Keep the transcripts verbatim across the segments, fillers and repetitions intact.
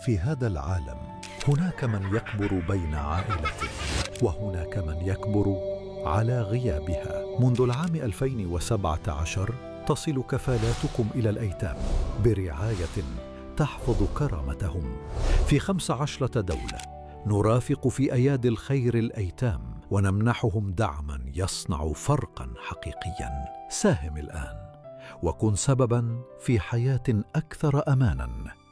في هذا العالم هناك من يكبر بين عائلته، وهناك من يكبر على غيابها. منذ العام ألفين وسبعة عشر تصل كفالاتكم إلى الأيتام برعاية تحفظ كرامتهم في خمس عشرة دولة. نرافق في أيادي الخير الأيتام ونمنحهم دعما يصنع فرقا حقيقيا. ساهم الآن وكن سببا في حياة أكثر أمانا.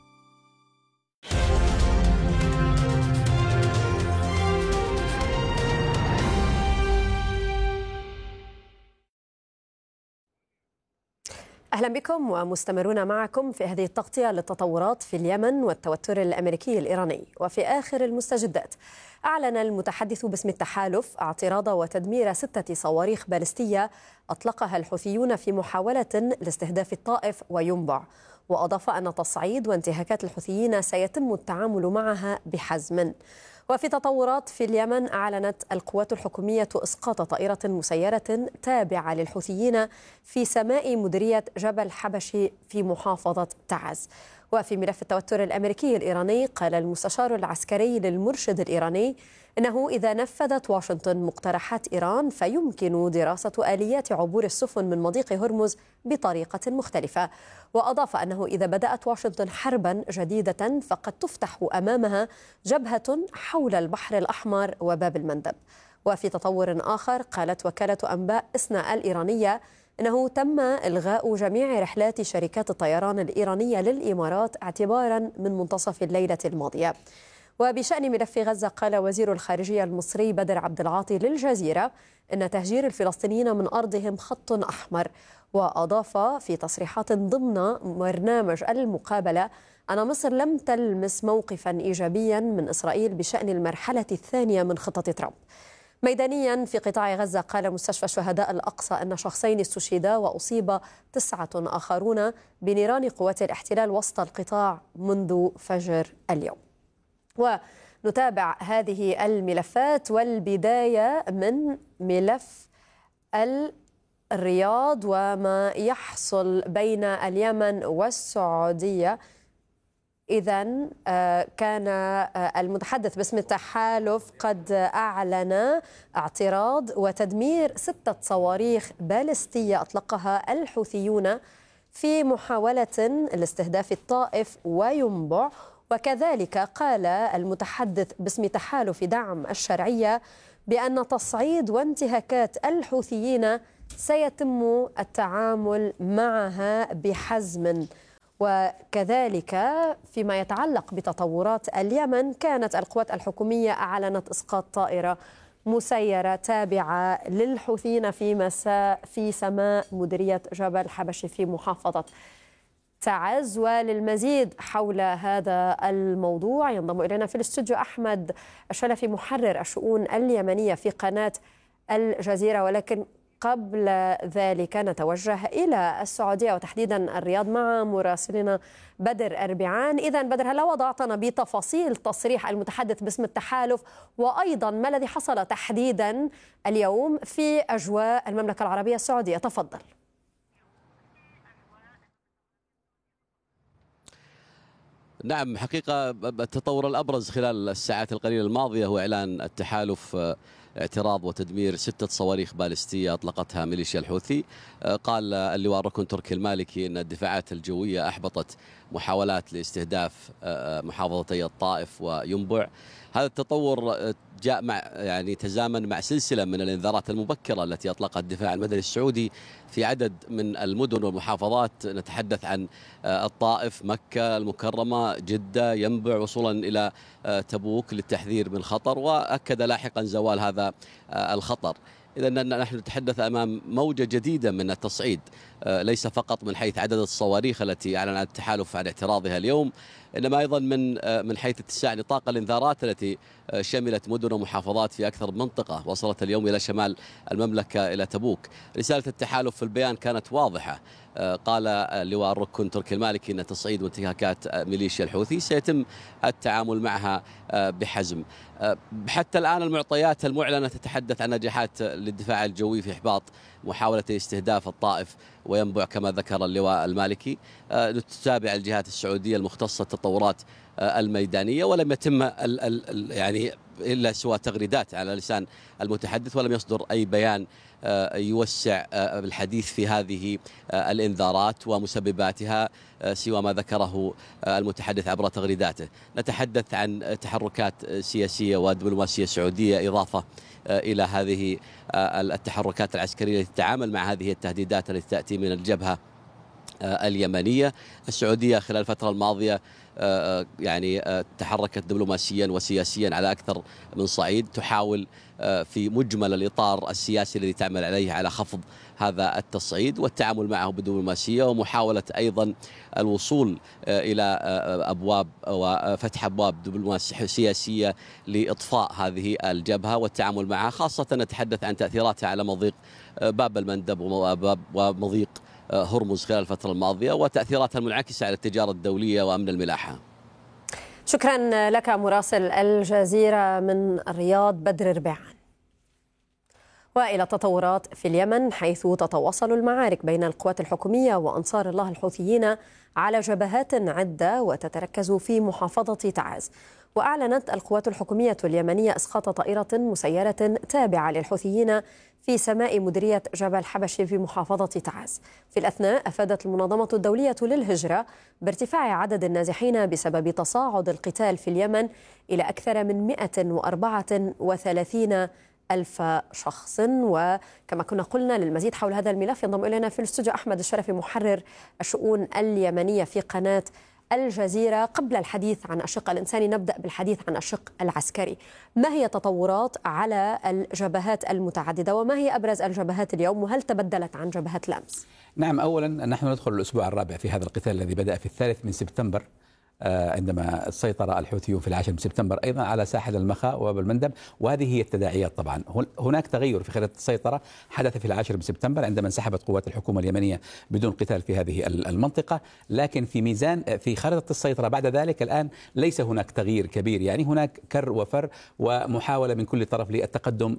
أهلا بكم ومستمرون معكم في هذه التغطية للتطورات في اليمن والتوتر الأمريكي الإيراني. وفي آخر المستجدات، أعلن المتحدث باسم التحالف اعتراض وتدمير ستة صواريخ باليستية أطلقها الحوثيون في محاولة لاستهداف الطائف وينبع، وأضاف أن تصعيد وانتهاكات الحوثيين سيتم التعامل معها بحزم. وفي تطورات في اليمن، أعلنت القوات الحكومية إسقاط طائرة مسيرة تابعة للحوثيين في سماء مديرية جبل حبشي في محافظة تعز. وفي ملف التوتر الأمريكي الإيراني، قال المستشار العسكري للمرشد الإيراني إنه إذا نفذت واشنطن مقترحات إيران فيمكن دراسة آليات عبور السفن من مضيق هرمز بطريقة مختلفة. وأضاف أنه إذا بدأت واشنطن حربا جديدة فقد تفتح أمامها جبهة حول البحر الأحمر وباب المندب. وفي تطور آخر، قالت وكالة أنباء إسنا الإيرانية إنه تم إلغاء جميع رحلات شركات الطيران الإيرانية للإمارات اعتبارا من منتصف الليلة الماضية. وبشأن ملف غزة، قال وزير الخارجية المصري بدر عبد العاطي للجزيرة إن تهجير الفلسطينيين من أرضهم خط أحمر. وأضاف في تصريحات ضمن برنامج المقابلة أن مصر لم تلمس موقفا إيجابيا من إسرائيل بشأن المرحلة الثانية من خطة ترامب. ميدانيا في قطاع غزة، قال مستشفى شهداء الأقصى أن شخصين استشهدا وأصيب تسعة آخرون بنيران قوات الاحتلال وسط القطاع منذ فجر اليوم. ونتابع هذه الملفات، والبداية من ملف الرياض وما يحصل بين اليمن والسعودية. إذن كان المتحدث باسم التحالف قد أعلن اعتراض وتدمير ستة صواريخ باليستية أطلقها الحوثيون في محاولة لاستهداف الطائف وينبع. وكذلك قال المتحدث باسم تحالف دعم الشرعية بأن تصعيد وانتهاكات الحوثيين سيتم التعامل معها بحزم. وكذلك فيما يتعلق بتطورات اليمن، كانت القوات الحكومية أعلنت إسقاط طائرة مسيرة تابعة للحوثيين في مساء في سماء مديرية جبل حبشي في محافظة تعز. وللمزيد حول هذا الموضوع ينضم إلينا في الاستوديو أحمد الشلفي، محرر الشؤون اليمنية في قناة الجزيرة. ولكن قبل ذلك نتوجه إلى السعودية وتحديدا الرياض مع مراسلنا بدر أربعان. إذا بدر، هل وضعتنا بتفاصيل تصريح المتحدث باسم التحالف، وأيضا ما الذي حصل تحديدا اليوم في أجواء المملكة العربية السعودية؟ تفضل. نعم، حقيقة التطور الأبرز خلال الساعات القليلة الماضية هو إعلان التحالف اعتراض وتدمير ستة صواريخ باليستية أطلقتها ميليشيا الحوثي. قال اللواء الركن تركي المالكي أن الدفاعات الجوية أحبطت محاولات لاستهداف محافظتي الطائف وينبع. هذا التطور جاء مع يعني تزامن مع سلسلة من الإنذارات المبكرة التي أطلقها الدفاع المدني السعودي في عدد من المدن والمحافظات. نتحدث عن الطائف، مكة المكرمة، جدة، ينبع، وصولا إلى تبوك للتحذير من الخطر، وأكد لاحقا زوال هذا الخطر. إذا نحن نتحدث أمام موجة جديدة من التصعيد، ليس فقط من حيث عدد الصواريخ التي أعلن التحالف عن اعتراضها اليوم، إنما أيضا من من حيث اتساع نطاق الإنذارات التي شملت مدن ومحافظات في أكثر من منطقة، وصلت اليوم إلى شمال المملكة إلى تبوك. رسالة التحالف في البيان كانت واضحة. قال اللواء الركن تركي المالكي أن تصعيد وانتهاكات ميليشيا الحوثي سيتم التعامل معها بحزم. حتى الآن المعطيات المعلنة تتحدث عن نجاحات للدفاع الجوي في إحباط محاولة استهداف الطائف وينبع كما ذكر اللواء المالكي. تتابع الجهات السعودية المختصة التطورات الميدانية، ولم يتم ال ال يعني إلا سوى تغريدات على لسان المتحدث، ولم يصدر أي بيان يوسع الحديث في هذه الإنذارات ومسبباتها سوى ما ذكره المتحدث عبر تغريداته. نتحدث عن تحركات سياسية ودبلوماسية سعودية إضافة إلى هذه التحركات العسكرية التي تتعامل مع هذه التهديدات التي تأتي من الجبهة اليمنية. السعودية خلال الفترة الماضية يعني تحركت دبلوماسيا وسياسيا على أكثر من صعيد، تحاول في مجمل الإطار السياسي الذي تعمل عليه على خفض هذا التصعيد والتعامل معه بدبلوماسية، ومحاولة أيضا الوصول إلى أبواب وفتح أبواب دبلوماسية سياسية لإطفاء هذه الجبهة والتعامل معها، خاصة نتحدث عن تأثيراتها على مضيق باب المندب ومضيق هرمز خلال الفترة الماضية وتأثيراتها المنعكسة على التجارة الدولية وأمن الملاحة. شكرا لك مراسل الجزيرة من الرياض بدر ربيعان. وإلى التطورات في اليمن، حيث تتواصل المعارك بين القوات الحكومية وأنصار الله الحوثيين على جبهات عدة وتتركز في محافظة تعز. وأعلنت القوات الحكومية اليمنية إسقاط طائرة مسيرة تابعة للحوثيين في سماء مديرية جبل حبشي في محافظة تعز. في الأثناء أفادت المنظمة الدولية للهجرة بارتفاع عدد النازحين بسبب تصاعد القتال في اليمن إلى أكثر من مئة وأربعة وثلاثين ألف شخص. وكما كنا قلنا، للمزيد حول هذا الملف ينضم إلينا في الاستوديو أحمد الشرفي، محرر الشؤون اليمنية في قناة الجزيرة. قبل الحديث عن الشق الإنساني نبدأ بالحديث عن الشق العسكري. ما هي التطورات على الجبهات المتعددة، وما هي أبرز الجبهات اليوم، وهل تبدلت عن جبهات الأمس؟ نعم، أولا نحن ندخل الأسبوع الرابع في هذا القتال الذي بدأ في الثالث من سبتمبر، عندما سيطر الحوثيون في العاشر من سبتمبر أيضا على ساحل المخا وباب المندب، وهذه هي التداعيات. طبعا هناك تغير في خريطة السيطرة حدث في العاشر من سبتمبر عندما انسحبت قوات الحكومة اليمنية بدون قتال في هذه المنطقة، لكن في ميزان في خريطة السيطرة بعد ذلك الآن ليس هناك تغيير كبير، يعني هناك كر وفر ومحاولة من كل طرف للتقدم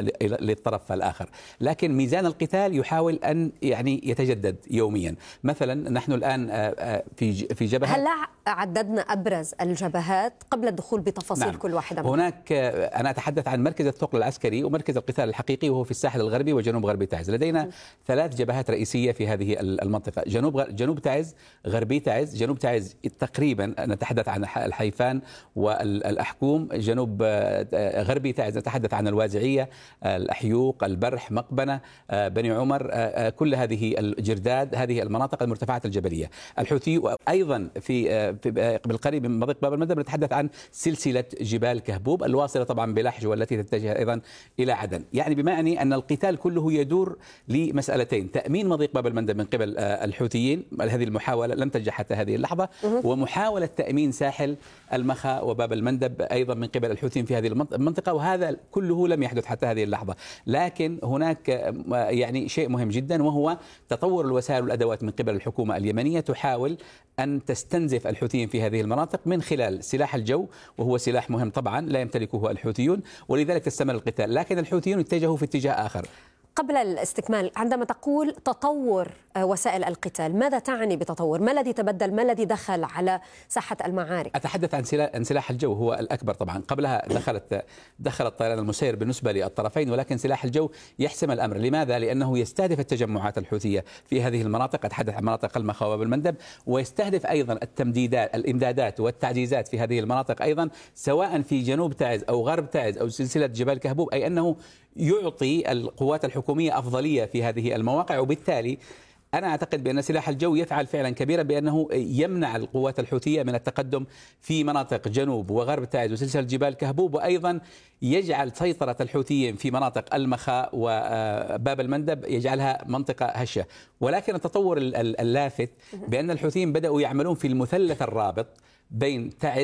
للطرف الآخر، لكن ميزان القتال يحاول أن يعني يتجدد يوميا. مثلا نحن الآن في في جبهة، هل عددنا أبرز الجبهات قبل الدخول بتفاصيل نعم. كل واحدة منها؟ هناك أنا أتحدث عن مركز الثقل العسكري ومركز القتال الحقيقي، وهو في الساحل الغربي وجنوب غربي تعز. لدينا م. ثلاث جبهات رئيسية في هذه المنطقة: جنوب جنوب تعز، غربي تعز. جنوب تعز تقريبا نتحدث عن الحيفان والأحكوم، جنوب غربي تعز نتحدث عن الوازعية، الأحيوق، البرح، مقبنة، بني عمر، كل هذه الجرداد، هذه المناطق المرتفعات الجبلية. الحوثي أيضا في بالقريب من مضيق باب المندب نتحدث عن سلسلة جبال كهبوب الواصلة طبعا بلحج والتي تتجه أيضا إلى عدن. يعني بما أني أن القتال كله يدور لمسألتين: تأمين مضيق باب المندب من قبل الحوثيين، هذه المحاولة لم تنجح حتى هذه اللحظة، ومحاولة تأمين ساحل المخا وباب المندب أيضا من قبل الحوثيين في هذه المنطقة، وهذا كله لم يحدث حتى هذه اللحظة. لكن هناك يعني شيء مهم جدا، وهو تطور الوسائل والأدوات من قبل الحكومة اليمنية، تحاول أن تستنزف الحوثيين في هذه المناطق من خلال سلاح الجو، وهو سلاح مهم طبعا لا يمتلكه الحوثيون، ولذلك تستمر القتال. لكن الحوثيون اتجهوا في اتجاه آخر. قبل الاستكمال، عندما تقول تطور وسائل القتال، ماذا تعني بتطور؟ ما الذي تبدل؟ ما الذي دخل على ساحة المعارك؟ أتحدث عن سلاح, سلاح الجو، هو الأكبر طبعا. قبلها دخلت دخل الطيران المسير بالنسبة للطرفين، ولكن سلاح الجو يحسم الأمر. لماذا؟ لأنه يستهدف التجمعات الحوثية في هذه المناطق، أتحدث عن مناطق المخا وباب المندب، ويستهدف أيضا التمديدات الإمدادات والتعزيزات في هذه المناطق أيضا، سواء في جنوب تعز أو غرب تعز أو سلسلة جبال كهبوب، أي أنه يعطي القوات الحكومية أفضلية في هذه المواقع. وبالتالي أنا أعتقد بأن سلاح الجو يفعل فعلا كبيرا، بأنه يمنع القوات الحوثية من التقدم في مناطق جنوب وغرب تعز وسلسلة جبال كهبوب، وأيضا يجعل سيطرة الحوثيين في مناطق المخا وباب المندب يجعلها منطقة هشة. ولكن التطور اللافت بأن الحوثيين بدأوا يعملون في المثلث الرابط بين تعز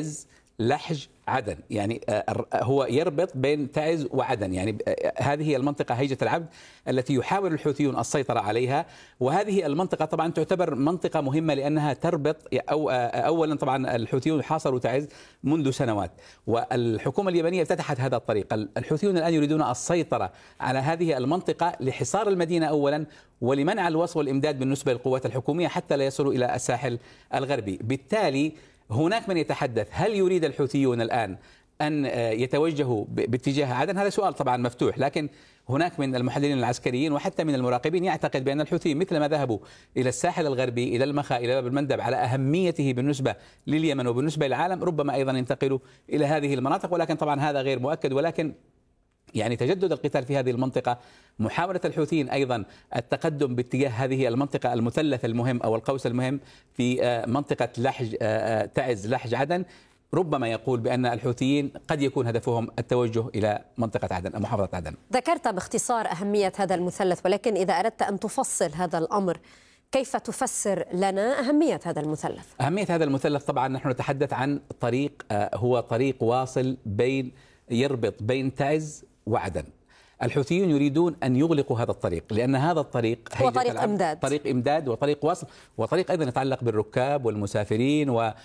لحج عدن، يعني هو يربط بين تعز وعدن، يعني هذه هي المنطقة هيجة العبد التي يحاول الحوثيون السيطرة عليها. وهذه المنطقة طبعا تعتبر منطقة مهمة لأنها تربط، أو أولا طبعا الحوثيون حاصروا تعز منذ سنوات، والحكومة اليمنية فتحت هذا الطريق. الحوثيون الآن يريدون السيطرة على هذه المنطقة لحصار المدينة أولا، ولمنع الوصل والإمداد بالنسبة للقوات الحكومية حتى لا يصلوا إلى الساحل الغربي. بالتالي هناك من يتحدث هل يريد الحوثيون الآن أن يتوجهوا باتجاه عدن؟ هذا سؤال طبعا مفتوح، لكن هناك من المحللين العسكريين وحتى من المراقبين يعتقد بأن الحوثيين مثل ما ذهبوا إلى الساحل الغربي، إلى المخا، إلى باب المندب على أهميته بالنسبة لليمن وبالنسبة للعالم، ربما أيضا ينتقلوا إلى هذه المناطق، ولكن طبعا هذا غير مؤكد. ولكن يعني تجدد القتال في هذه المنطقة، محاولة الحوثيين أيضا التقدم باتجاه هذه المنطقة المثلث المهم أو القوس المهم في منطقة لحج تعز لحج عدن، ربما يقول بأن الحوثيين قد يكون هدفهم التوجه إلى منطقة عدن أو محافظة عدن. ذكرت باختصار أهمية هذا المثلث، ولكن إذا أردت أن تفصل هذا الأمر كيف تفسر لنا أهمية هذا المثلث؟ أهمية هذا المثلث طبعا نحن نتحدث عن طريق هو طريق واصل بين يربط بين تعز وعدن. الحوثيون يريدون أن يغلقوا هذا الطريق لأن هذا الطريق هو طريق إمداد طريق إمداد وطريق وصل، وطريق أيضا يتعلق بالركاب والمسافرين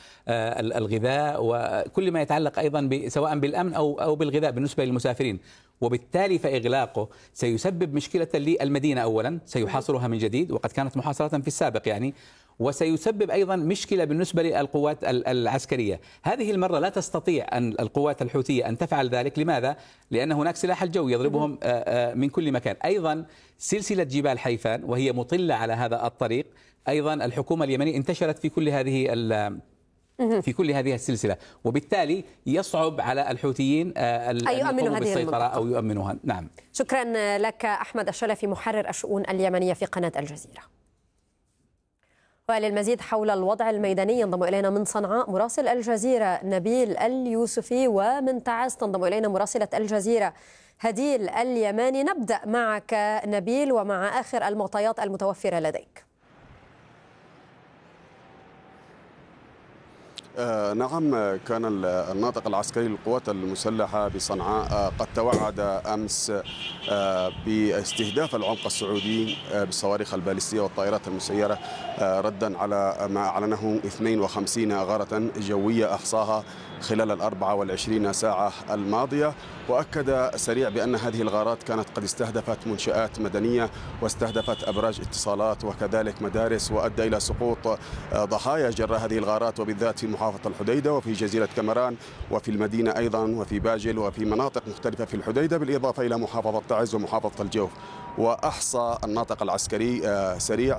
والغذاء وكل ما يتعلق أيضا سواء بالأمن أو أو بالغذاء بالنسبة للمسافرين. وبالتالي فإغلاقه سيسبب مشكلة للمدينة أولا، سيحاصرها من جديد وقد كانت محاصرة في السابق يعني، وسيسبب أيضا مشكلة بالنسبة للقوات العسكرية. هذه المرة لا تستطيع أن القوات الحوثية أن تفعل ذلك. لماذا؟ لأن هناك سلاح الجو يضربهم من كل مكان. أيضا سلسلة جبال حيفان وهي مطلة على هذا الطريق، أيضا الحكومة اليمنية انتشرت في كل هذه في كل هذه السلسلة، وبالتالي يصعب على الحوثيين أن يقوموا بالسيطرة أو يؤمنوها. نعم. شكرا لك أحمد الشلفي محرر الشؤون اليمنية في قناة الجزيرة. وللمزيد حول الوضع الميداني ينضم إلينا من صنعاء مراسل الجزيرة نبيل اليوسفي، ومن تعز تنضم إلينا مراسلة الجزيرة هديل اليماني. نبدأ معك نبيل ومع آخر المعطيات المتوفرة لديك. آه نعم، كان الناطق العسكري للقوات المسلحة بصنعاء قد توعد أمس آه باستهداف العمق السعودي آه بالصواريخ البالستية والطائرات المسيرة آه ردا على ما أعلنه اثنين وخمسين غارة جوية أحصاها خلال الأربعة والعشرين ساعة الماضية. وأكد سريع بأن هذه الغارات كانت قد استهدفت منشآت مدنية واستهدفت أبراج اتصالات وكذلك مدارس، وأدى إلى سقوط ضحايا جراء هذه الغارات، وبالذات في محافظة الحديدة وفي جزيرة كمران وفي المدينة أيضا وفي باجل وفي مناطق مختلفة في الحديدة، بالإضافة إلى محافظة تعز ومحافظة الجوف. وأحصى الناطق العسكري سريع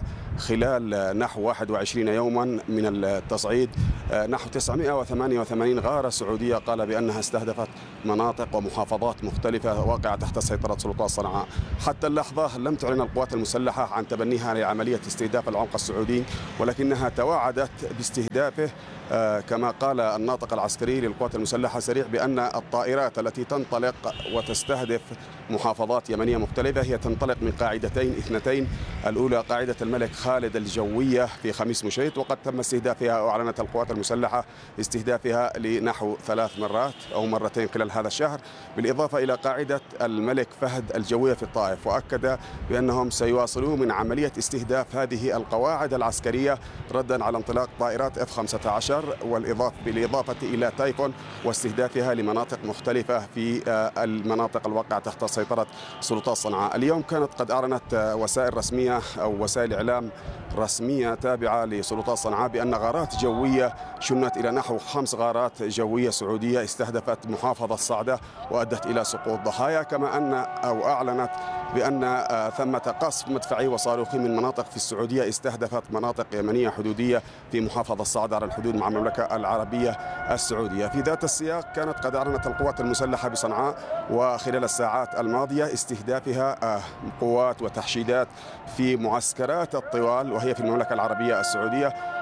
خلال نحو واحد وعشرين يوما من التصعيد نحو تسعمائة وثمانية وثمانين غارة سعودية، قال بأنها استهدفت مناطق ومحافظات مختلفة واقعة تحت سيطرة سلطات صنعاء. حتى اللحظة لم تعلن القوات المسلحة عن تبنيها لعملية استهداف العمق السعودي، ولكنها توعدت باستهدافه آه كما قال الناطق العسكري للقوات المسلحة سريع بأن الطائرات التي تنطلق وتستهدف محافظات يمنية مختلفة هي تنطلق من قاعدتين اثنتين، الأولى قاعدة الملك خالد الجوية في خميس مشيط، وقد تم استهدافها وأعلنت القوات المسلحة استهدافها لنحو ثلاث مرات أو مرتين خلال هذا الشهر، بالإضافة إلى قاعدة الملك فهد الجوية في الطائف. وأكد بأنهم سيواصلون من عملية استهداف هذه القواعد العسكرية ردا على انطلاق طائرات إف خمسة عشر والإضافة بالإضافة إلى تايفون واستهدافها لمناطق مختلفة في المناطق الواقعة تحت سيطرة سلطات صنعاء. اليوم كانت قد أعلنت وسائل رسمية أو وسائل إعلام رسمية تابعة لسلطات صنعاء بأن غارات جوية شنت إلى نحو خمس غارات جوية سعودية استهدفت محافظة صعدة وأدت إلى سقوط ضحايا، كما أن أو أعلنت بأن ثمة قصف مدفعي وصاروخي من مناطق في السعودية استهدفت مناطق يمنية حدودية في محافظة صعدة على الحدود مع المملكة العربية السعودية. في ذات السياق كانت قد أعلنت القوات المسلحة بصنعاء وخلال الساعات الماضية استهدافها قوات وتحشيدات في معسكرات الطوال وهي في المملكة العربية السعودية،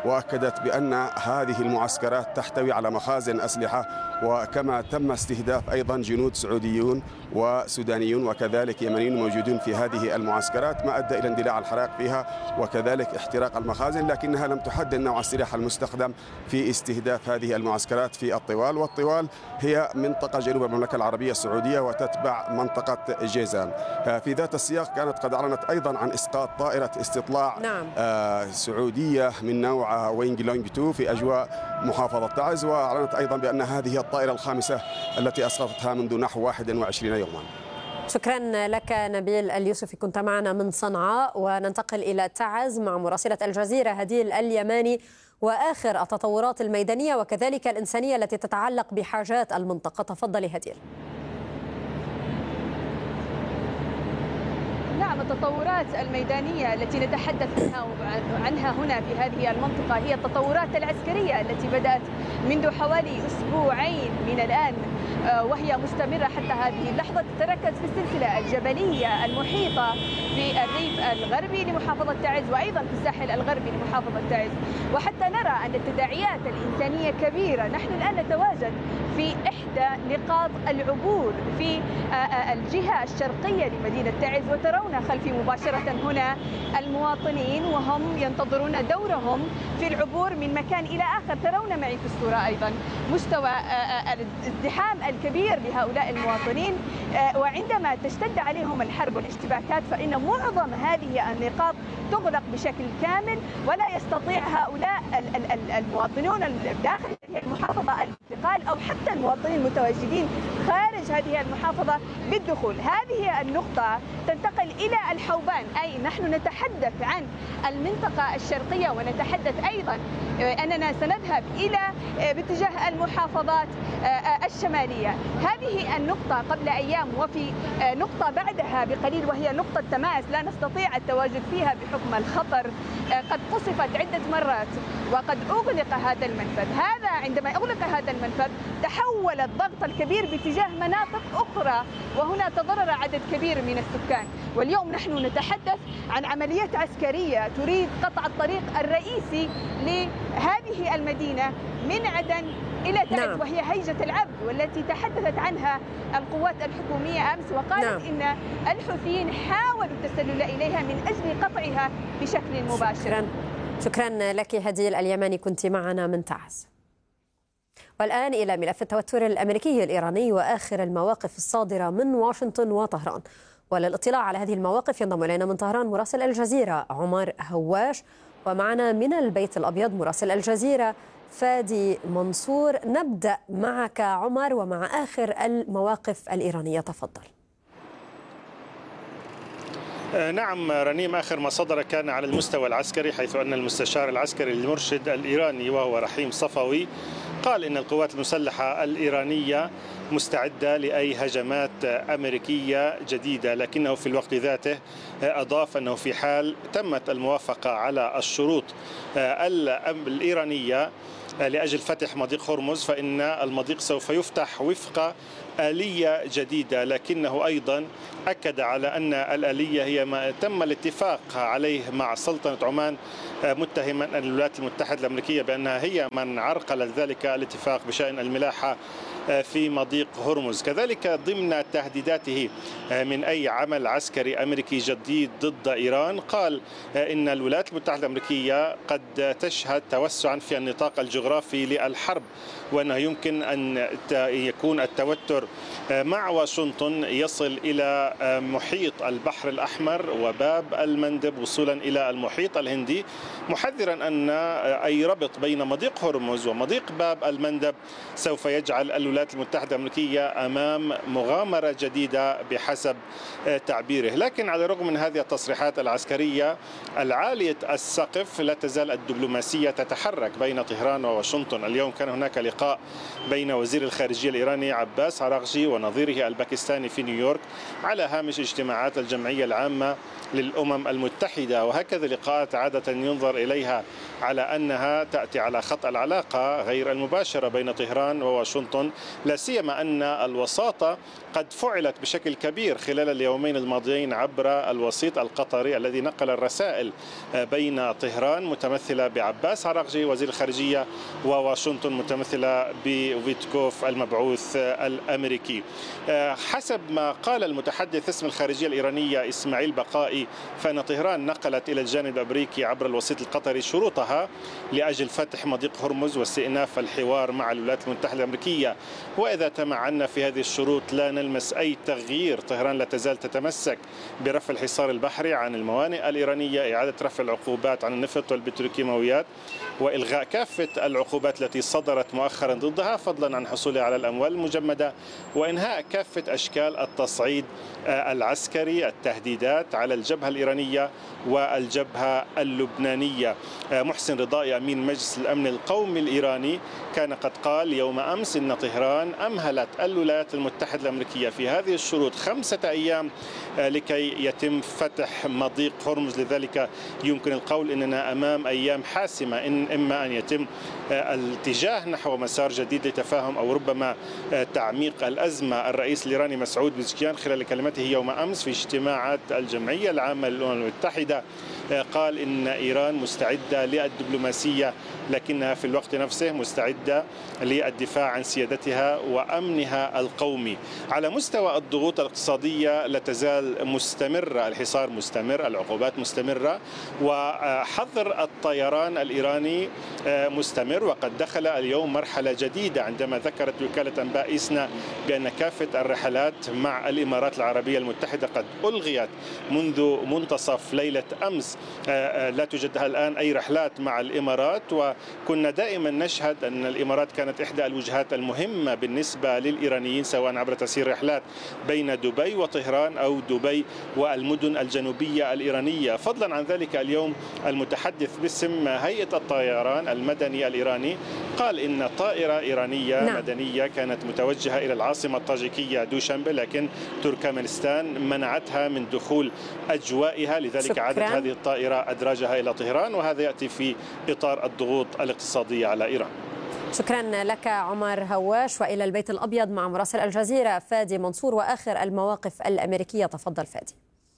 وأكدت بأن هذه المعسكرات تحتوي على مخازن أسلحة، وكما تم استهداف أيضا جنود سعوديون وسودانيون وكذلك يمنيون موجودون في هذه المعسكرات، ما أدى إلى اندلاع الحرائق فيها وكذلك احتراق المخازن، لكنها لم تحدد نوع السلاح المستخدم في استهداف هذه المعسكرات في الطوال. والطوال هي منطقة جنوب المملكة العربية السعودية وتتبع منطقة جيزان. في ذات السياق كانت قد أعلنت أيضا عن إسقاط طائرة استطلاع نعم. سعودية من نوع وينج لونج تو في أجواء محافظة تعز، وأعلنت أيضا بأن هذه هي الطائرة الخامسة التي أسقطتها منذ نحو واحد وعشرين يوما. شكرا لك نبيل اليوسفي، كنت معنا من صنعاء. وننتقل إلى تعز مع مراسلة الجزيرة هديل اليماني وآخر التطورات الميدانية وكذلك الإنسانية التي تتعلق بحاجات المنطقة. تفضلي هديل. نعم، التطورات الميدانية التي نتحدث عنها عنها هنا في هذه المنطقة هي التطورات العسكرية التي بدأت منذ حوالي أسبوعين من الآن وهي مستمرة حتى هذه اللحظة، تتركز في السلسلة الجبلية المحيطة بالريف الغربي لمحافظة تعز وأيضا في الساحل الغربي لمحافظة تعز. وحتى نرى أن التداعيات الإنسانية كبيرة. نحن الآن نتواجد في إحدى نقاط العبور في الجهة الشرقية لمدينة تعز، وترون خلفي مباشرة هنا المواطنين وهم ينتظرون دورهم في العبور من مكان إلى آخر. ترون معي في الصورة أيضا مستوى الازدحام الكبير لهؤلاء المواطنين، وعندما تشتد عليهم الحرب والاشتباكات فإن معظم هذه النقاط تغلق بشكل كامل، ولا يستطيع هؤلاء المواطنون داخل المحافظة الانتقال أو حتى المواطنين المتواجدين خارج هذه المحافظة بالدخول. هذه النقطة تنتقل إلى الحوبان، أي نحن نتحدث عن المنطقة الشرقية ونتحدث أيضا أننا سنذهب إلى باتجاه المحافظات الشمالية. هذه النقطة قبل أيام وفي نقطة بعدها بقليل وهي نقطة تماس لا نستطيع التواجد فيها بحكم الخطر، قد قصفت عدة مرات وقد أغلق هذا المنفذ. هذا عندما أغلق هذا المنفذ تحول الضغط الكبير باتجاه مناطق أخرى، وهنا تضرر عدد كبير من السكان. واليوم نحن نتحدث عن عمليات عسكرية تريد قطع الطريق الرئيسي لهذه المدينة من عدن إلى تعز، نعم. وهي هيجة العبد والتي تحدثت عنها القوات الحكومية أمس، وقالت نعم. إن الحوثيين حاولوا التسلل إليها من أجل قطعها بشكل مباشر. شكرا, شكرا لك هديل اليماني، كنت معنا من تعز. والآن إلى ملف التوتر الأمريكي الإيراني وآخر المواقف الصادرة من واشنطن وطهران. وللاطلاع على هذه المواقف ينضم إلينا من طهران مراسل الجزيرة عمر هواش، ومعنا من البيت الأبيض مراسل الجزيرة فادي منصور. نبدأ معك عمر ومع آخر المواقف الإيرانية، تفضل. نعم رنيم، آخر ما صدر كان على المستوى العسكري، حيث أن المستشار العسكري المرشد الإيراني وهو رحيم صفوي قال إن القوات المسلحة الإيرانية مستعدة لأي هجمات أمريكية جديدة، لكنه في الوقت ذاته أضاف أنه في حال تمت الموافقة على الشروط الإيرانية لأجل فتح مضيق هرمز فإن المضيق سوف يفتح وفق آلية جديدة. لكنه أيضا أكد على أن الآلية هي ما تم الاتفاق عليه مع سلطنة عمان، متهما الولايات المتحدة الأمريكية بأنها هي من عرقلت ذلك الاتفاق بشأن الملاحة في مضيق هرمز. كذلك ضمن تهديداته من أي عمل عسكري أمريكي جديد ضد إيران، قال إن الولايات المتحدة الأمريكية قد تشهد توسعا في النطاق الجغرافي للحرب، وأنه يمكن أن يكون التوتر مع واشنطن يصل إلى محيط البحر الأحمر وباب المندب وصولا إلى المحيط الهندي، محذرا أن أي ربط بين مضيق هرمز ومضيق باب المندب سوف يجعل الولايات المتحدة الأمريكية أمام مغامرة جديدة بحسب تعبيره. لكن على الرغم من هذه التصريحات العسكرية العالية السقف لا تزال الدبلوماسية تتحرك بين طهران وواشنطن. اليوم كان هناك لقاء بين وزير الخارجية الإيراني عباس عراغجي ونظيره الباكستاني في نيويورك على هامش اجتماعات الجمعية العامة للأمم المتحدة، وهكذا لقاءات عادة ينظر إليها على أنها تأتي على خط العلاقة غير المباشرة بين طهران وواشنطن، لا سيما أن الوساطة قد فعلت بشكل كبير خلال اليومين الماضيين عبر الوسيط القطري الذي نقل الرسائل بين طهران متمثلة بعباس عراغجي وزير الخارجية وواشنطن متمثلة بويتكوف المبعوث الأمريكي. حسب ما قال المتحدث اسم الخارجية الإيرانية إسماعيل بقائي، فإن طهران نقلت إلى الجانب الأمريكي عبر الوسيط القطري شروطها لأجل فتح مضيق هرمز واستئناف الحوار مع الولايات المتحدة الأمريكية، وإذا تمعنا في هذه الشروط لا نلمس أي تغيير. طهران لا تزال تتمسك برفع الحصار البحري عن الموانئ الإيرانية، إعادة رفع العقوبات عن النفط والبتروكيماويات، وإلغاء كافة العقوبات التي صدرت مؤخرا ضدها فضلا عن حصولها على الأموال المجمدة، وإنهاء كافة أشكال التصعيد العسكري، التهديدات على الجبهة الإيرانية والجبهة اللبنانية. محسن رضائي أمين مجلس الأمن القومي الإيراني كان قد قال يوم أمس إن طهران أمهلت الولايات المتحدة الأمريكية في هذه الشروط خمسة أيام لكي يتم فتح مضيق هرمز، لذلك يمكن القول أننا أمام أيام حاسمة، إن إما أن يتم الاتجاه نحو مسار جديد لتفاهم أو ربما تعميق الأزمة. الرئيس الإيراني مسعود بزكيان خلال كلمته يوم أمس في اجتماعات الجمعية العامة للأمم المتحدة قال إن إيران مستعدة للدبلوماسية، لكنها في الوقت نفسه مستعدة للدفاع عن سيادتها وأمنها القومي. على مستوى الضغوط الاقتصادية لا تزال مستمرة، الحصار مستمر، العقوبات مستمرة، وحظر الطيران الإيراني مستمر، وقد دخل اليوم مرحلة جديدة عندما ذكرت وكالة أنباء إيسنا بأن كافة الرحلات مع الإمارات العربية المتحدة قد ألغيت منذ منتصف ليلة أمس. لا توجد الآن أي رحلات مع الإمارات، وكنا دائما نشهد أن الإمارات كانت إحدى الوجهات المهمة بالنسبة للإيرانيين سواء عبر تسيير رحلات بين دبي وطهران أو دبي والمدن الجنوبية الإيرانية. فضلا عن ذلك اليوم المتحدث باسم هيئة الطيران المدني الإيراني قال إن طائرة إيرانية نعم. مدنية كانت متوجهة إلى العاصمة الطاجيكية دوشنبه، لكن تركمانستان منعتها من دخول أجوائها، لذلك شكرا. عادت هذه الطائرة أدراجها إلى طهران، وهذا يأتي في إطار الضغوط الاقتصادية على إيران. شكرا لك عمر هواش. وإلى البيت الأبيض مع مراسل الجزيرة فادي منصور وآخر المواقف الأمريكية. تفضل فادي.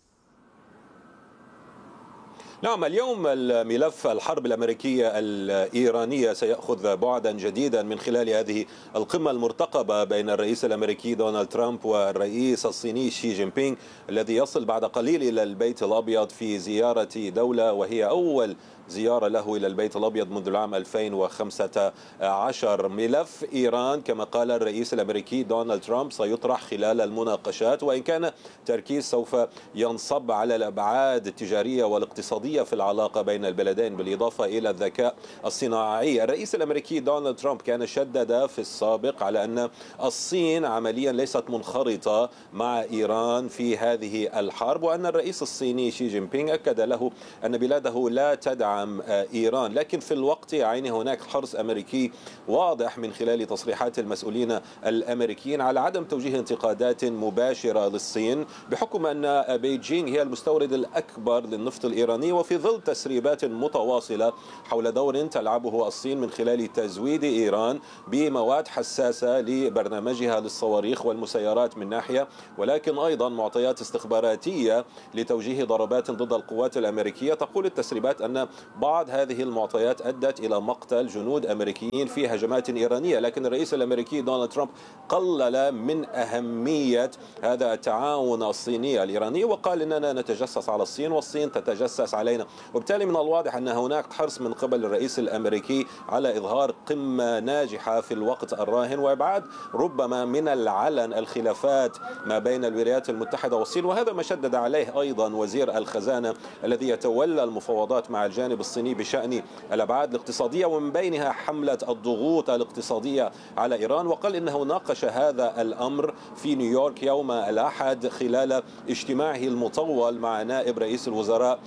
نعم، اليوم الملف الحرب الأمريكية الإيرانية سيأخذ بعدا جديدا من خلال هذه القمة المرتقبة بين الرئيس الأمريكي دونالد ترامب والرئيس الصيني شي جين بينغ، الذي يصل بعد قليل إلى البيت الأبيض في زيارة دولة وهي أول زيارة له إلى البيت الأبيض منذ العام ألفين وخمسة عشر. ملف إيران كما قال الرئيس الأمريكي دونالد ترامب سيطرح خلال المناقشات، وإن كان التركيز سوف ينصب على الأبعاد التجارية والاقتصادية في العلاقة بين البلدين بالإضافة إلى الذكاء الصناعي. الرئيس الأمريكي دونالد ترامب كان شدد في السابق على أن الصين عمليا ليست منخرطة مع إيران في هذه الحرب، وأن الرئيس الصيني شي جين بينغ أكد له أن بلاده لا تدعم إيران، لكن في الوقت عينه هناك حرص أمريكي واضح من خلال تصريحات المسؤولين الأمريكيين على عدم توجيه انتقادات مباشرة للصين، بحكم أن بيجينغ هي المستورد الأكبر للنفط الإيراني، وفي ظل تسريبات متواصلة حول دور تلعبه الصين من خلال تزويد إيران بمواد حساسة لبرنامجها للصواريخ والمسيرات من ناحية، ولكن أيضا معطيات استخباراتية لتوجيه ضربات ضد القوات الأمريكية. تقول التسريبات أن بعض هذه المعطيات أدت إلى مقتل جنود أمريكيين في هجمات إيرانية، لكن الرئيس الأمريكي دونالد ترامب قلل من أهمية هذا التعاون الصيني الإيراني، وقال إننا نتجسس على الصين والصين تتجسس علينا. وبالتالي من الواضح أن هناك حرص من قبل الرئيس الأمريكي على إظهار قمة ناجحة في الوقت الراهن، وإبعاد ربما من العلن الخلافات ما بين الولايات المتحدة والصين، وهذا ما شدد عليه أيضا وزير الخزانة الذي يتولى المفاوضات مع الجانب الصيني بشأن الأبعاد الاقتصادية ومن بينها حملة الضغوط الاقتصادية على إيران، وقال إنه ناقش هذا الأمر في نيويورك يوم الأحد خلال اجتماعه المطول مع نائب رئيس الوزراء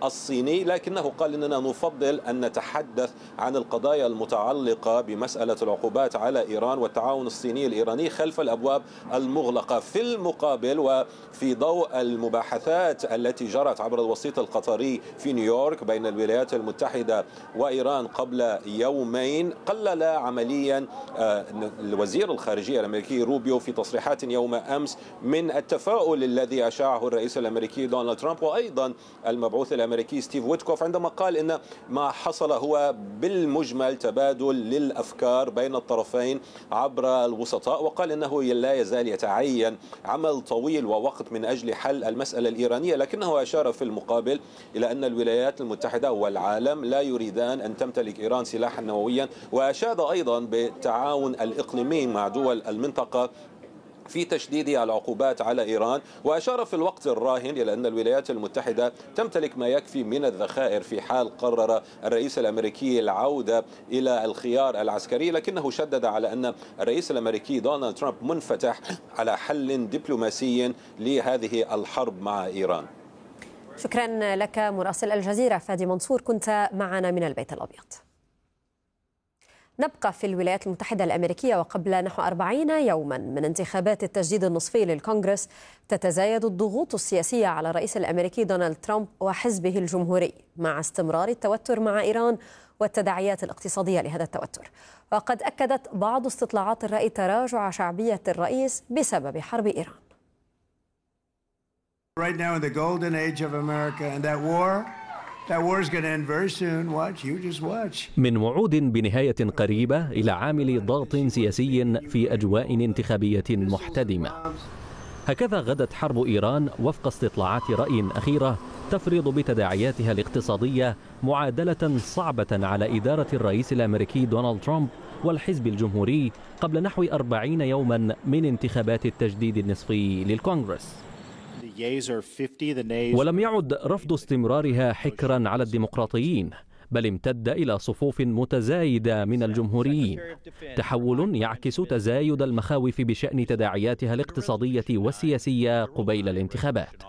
الصيني، لكنه قال إننا نفضل أن نتحدث عن القضايا المتعلقة بمسألة العقوبات على إيران والتعاون الصيني الإيراني خلف الأبواب المغلقة. في المقابل وفي ضوء المباحثات التي جرت عبر الوسيط القطري في نيويورك بين الولايات المتحدة وإيران قبل يومين، قلل عمليا الوزير الخارجية الأمريكي روبيو في تصريحات يوم أمس من التفاؤل الذي أشاعه الرئيس الأمريكي دونالد ترامب، وأيضا المبعوث الأمريكي ستيف ويتكوف، عندما قال إن ما حصل هو بالمجمل تبادل للأفكار بين الطرفين عبر الوسطاء، وقال إنه لا يزال يتعين عمل طويل ووقت من أجل حل المسألة الإيرانية، لكنه أشار في المقابل إلى أن الولايات المتحدة والعالم لا يريدان أن تمتلك إيران سلاحا نوويا، وأشاد أيضا بالتعاون الإقليمي مع دول المنطقة في تشديد العقوبات على إيران، وأشار في الوقت الراهن إلى أن الولايات المتحدة تمتلك ما يكفي من الذخائر في حال قرر الرئيس الأمريكي العودة إلى الخيار العسكري، لكنه شدد على أن الرئيس الأمريكي دونالد ترامب منفتح على حل دبلوماسي لهذه الحرب مع إيران. شكرا لك مراسل الجزيرة فادي منصور، كنت معنا من البيت الأبيض. نبقى في الولايات المتحدة الأمريكية، وقبل نحو أربعين يوما من انتخابات التجديد النصفي للكونغرس تتزايد الضغوط السياسية على الرئيس الأمريكي دونالد ترامب وحزبه الجمهوري مع استمرار التوتر مع إيران والتداعيات الاقتصادية لهذا التوتر. وقد أكدت بعض استطلاعات الرأي تراجع شعبية الرئيس بسبب حرب إيران. Right now in the golden age of America, and that war That war is going to end very soon. Watch, you just watch. من وعود بنهاية قريبة إلى عامل ضغط سياسي في أجواء انتخابية محتدمة. هكذا غدت حرب إيران وفق استطلاعات رأي أخيرة تفرض بتداعياتها الاقتصادية معادلة صعبة على إدارة الرئيس الأمريكي دونالد ترامب والحزب الجمهوري قبل نحو أربعين يوما من انتخابات التجديد النصفي للكونغرس. ولم يعد رفض استمرارها حكرا على الديمقراطيين، بل امتد إلى صفوف متزايدة من الجمهوريين، تحول يعكس تزايد المخاوف بشأن تداعياتها الاقتصادية والسياسية قبيل الانتخابات.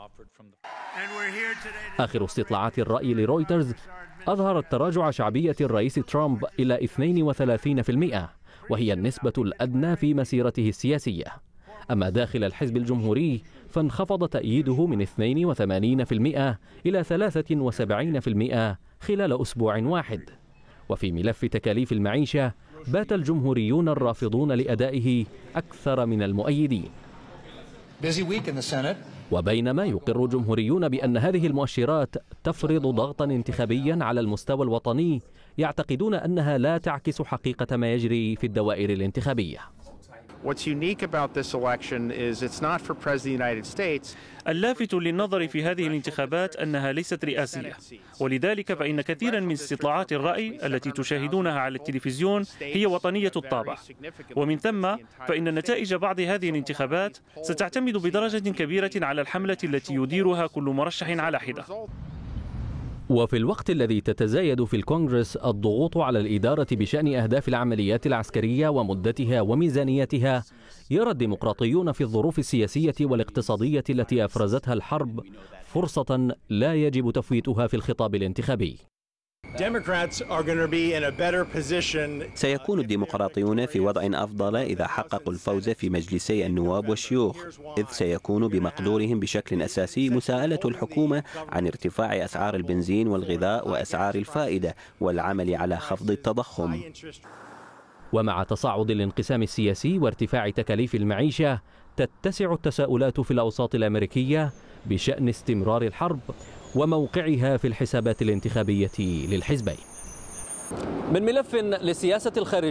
آخر استطلاعات الرأي لرويترز أظهرت تراجع شعبية الرئيس ترامب إلى اثنين وثلاثين بالمئة، وهي النسبة الأدنى في مسيرته السياسية. أما داخل الحزب الجمهوري فانخفض تأييده من اثنين وثمانين بالمئة إلى ثلاثة وسبعين بالمئة خلال أسبوع واحد. وفي ملف تكاليف المعيشة بات الجمهوريون الرافضون لأدائه أكثر من المؤيدين. وبينما يقر الجمهوريون بأن هذه المؤشرات تفرض ضغطا انتخابيا على المستوى الوطني، يعتقدون أنها لا تعكس حقيقة ما يجري في الدوائر الانتخابية. اللافت للنظر في هذه الانتخابات أنها ليست رئاسية، ولذلك فإن كثيرا من استطلاعات الرأي التي تشاهدونها على التلفزيون هي وطنية الطابع، ومن ثم فإن نتائج بعض هذه الانتخابات ستعتمد بدرجة كبيرة على الحملة التي يديرها كل مرشح على حدة. وفي الوقت الذي تتزايد في الكونغرس الضغوط على الإدارة بشأن أهداف العمليات العسكرية ومدتها وميزانيتها، يرى الديمقراطيون في الظروف السياسية والاقتصادية التي أفرزتها الحرب فرصة لا يجب تفويتها في الخطاب الانتخابي. سيكون الديمقراطيون في وضع أفضل إذا حققوا الفوز في مجلسي النواب والشيوخ، إذ سيكون بمقدورهم بشكل أساسي مساءلة الحكومة عن ارتفاع أسعار البنزين والغذاء وأسعار الفائدة والعمل على خفض التضخم. ومع تصاعد الانقسام السياسي وارتفاع تكاليف المعيشة، تتسع التساؤلات في الأوساط الأمريكية بشأن استمرار الحرب وموقعها في الحسابات الانتخابية للحزبين. من ملف لسياسة الخارجية